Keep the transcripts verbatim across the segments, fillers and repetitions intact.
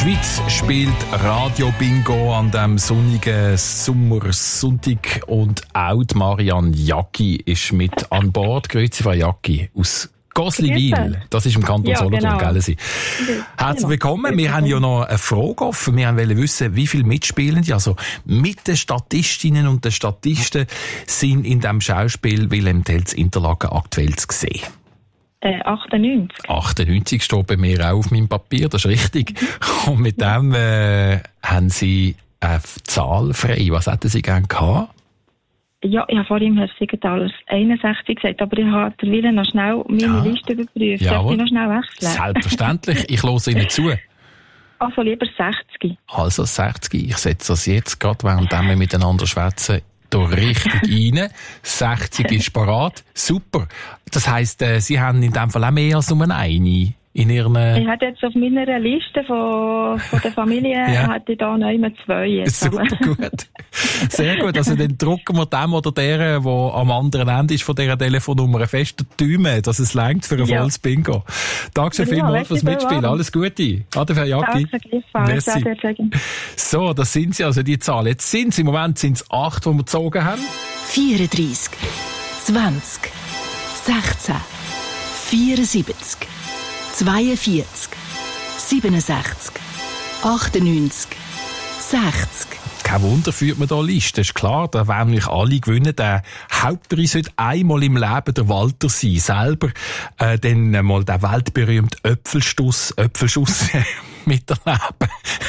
Schweiz spielt Radio Bingo an diesem sonnigen Sommersonntag und auch die Marianne Jacki ist mit an Bord. Grüezi, Frau Jacki aus Gosliwil. Das ist im Kanton ja, Solothurn, genau. Gell? Herzlich willkommen. Wir haben ja noch eine Frage offen. Wir wollen wissen, wie viele Mitspielende, also mit den Statistinnen und den Statisten, sind in diesem Schauspiel Wilhelm Tells Interlaken aktuell zu sehen. Äh, achtundneunzig. achtundneunzig steht bei mir auch auf meinem Papier, das ist richtig. Und mit dem äh, haben Sie eine Zahl frei. Was hätten Sie gerne gehabt? Ja, ich habe vorhin Herr Siegenthaler einundsechzig gesagt, aber ich habe der Wille noch schnell meine ja. Liste überprüft. Darf ich noch schnell wechseln? Selbstverständlich, ich höre Ihnen zu. Also lieber sechzig. Also sechzig, ich setze das jetzt gerade, während wir miteinander schwätzen, da richtig rein. sechzig ist parat. Super. Das heisst, äh, Sie haben in dem Fall auch mehr als nur eine in Ihren... Ich hatte jetzt auf meiner Liste von, von der Familie ja. hatte ich da noch immer zwei. Jetzt. Super gut. Sehr gut. Also dann drucken wir dem oder der, der am anderen Ende ist von dieser Telefonnummer, einen festen Daumen, dass es reicht für ein ja. volles Bingo. Dankeschön ja, vielmals fürs Mitspielen. Alles Gute. Ade, Frau Jacki. Danke, so, das sind sie also, die Zahlen. Jetzt sind es im Moment sind's acht, die wir gezogen haben. vierunddreissig, zwanzig, sechzehn, vierundsiebzig, zweiundvierzig, siebenundsechzig, achtundneunzig, sechzig. Kein Wunder führt man da Liste, ist klar, da werden nämlich alle gewinnen. Der Hauptpreis sollte einmal im Leben der Walter sein, selber äh, dann mal der weltberühmte Äpfelstuss, Äpfelschuss miterleben.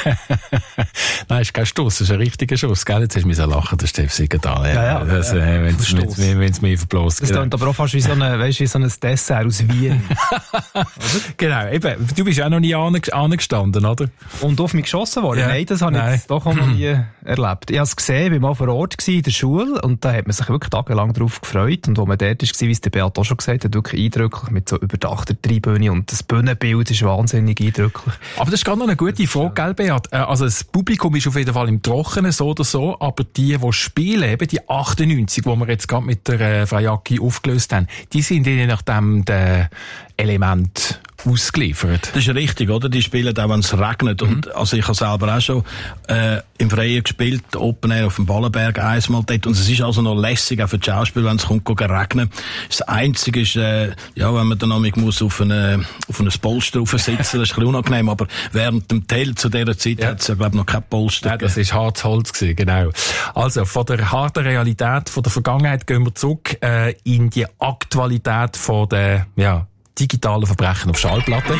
Nein, ist kein Stuss, ist ein richtiger Schuss, gell? Jetzt hast du mich so lachen, der Steff Siegenthaler. Ja, ja. Das, äh, wenn es mich verblasst. Das klingt aber auch fast wie so, eine, weißt, wie so ein Dessert aus Wien. Genau, eben. Du bist auch noch nie angestanden, oder? Und auf mich geschossen worden? Ja. Nein, das habe ich Nein. jetzt doch auch noch nie erlebt. Ich habe es gesehen, ich war mal vor Ort in der Schule und da hat man sich wirklich tagelang darauf gefreut. Und wo man dort war, wie es der Beat auch schon gesagt hat, wirklich eindrücklich mit so überdachter Tribüne und das Bühnenbild ist wahnsinnig eindrücklich. Aber das ist gerade noch eine gute Frage, gell, Beat? Also das Publikum ist auf jeden Fall im Trockenen, so oder so, aber die, die spielen, eben die achtundneunzig, die wir jetzt gerade mit der äh, Frau Jacki aufgelöst haben, die sind je nachdem der Element ausgeliefert. Das ist richtig, oder? Die spielen auch, wenn es regnet. Mhm. Und, also ich habe selber auch schon äh, im Freien gespielt, Open Air auf dem Ballenberg einmal dort. Und es ist also noch lässig, auch für die Schauspieler, wenn es kommt, regnen. Das Einzige ist, äh, ja, wenn man dann noch muss auf eine, auf ein Polster sitzen, das ist ein bisschen unangenehm. Aber während dem Tell zu dieser Zeit ja. hat es ja, glaube ich, noch kein Polster ja, das war hartes Holz gewesen, genau. Also, von der harten Realität, von der Vergangenheit gehen wir zurück äh, in die Aktualität von der, ja, digitale Verbrechen auf Schallplatten.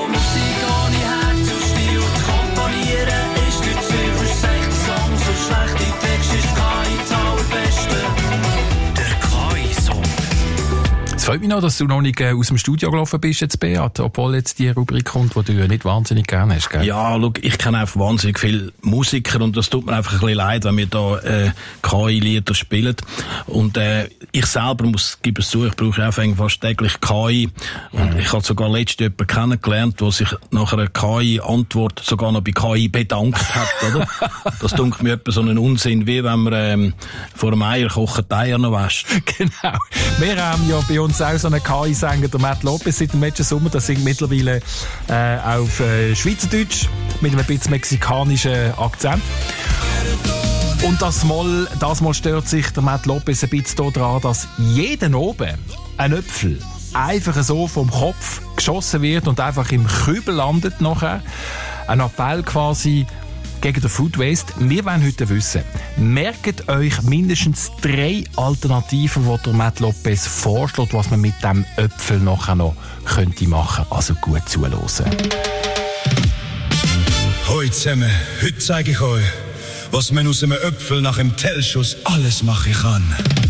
Es freut mich noch, dass du noch nicht äh, aus dem Studio gelaufen bist, jetzt, Beat, obwohl jetzt die Rubrik kommt, die du ja nicht wahnsinnig gerne hast, gell? Ja, schau, ich kenne einfach wahnsinnig viele Musiker und das tut mir einfach ein bisschen leid, wenn wir da äh, K I-Lieder spielen. Und äh, ich selber muss, gebe es zu, ich brauche einfach fast täglich K I. Und mhm. ich habe sogar letztens jemanden kennengelernt, der sich nach einer K I-Antwort sogar noch bei K I bedankt hat, oder? Das dunkelt mir etwa so einen Unsinn, wie wenn man ähm, vor einem Eier kochen die Eier noch wäscht. Genau. Wir haben ja bei uns auch so einen K I-Sänger, der Matt Lopez, seit dem letzten Sommer. Der singt mittlerweile äh, auf äh, Schweizerdeutsch mit einem bisschen mexikanischen Akzent. Und das Mal, das Mal stört sich der Matt Lopez ein bisschen daran, dass jeden oben ein Äpfel einfach so vom Kopf geschossen wird und einfach im Kübel landet nachher. Ein Appell quasi gegen den Food Waste. Wir wollen heute wissen, merkt euch mindestens drei Alternativen, die der Matt Lopez vorschlägt, was man mit dem Äpfel nachher noch könnte machen. Also gut zuhören. Hallo zusammen, heute zeige ich euch, was man aus einem Äpfel nach dem Tellschuss alles machen kann.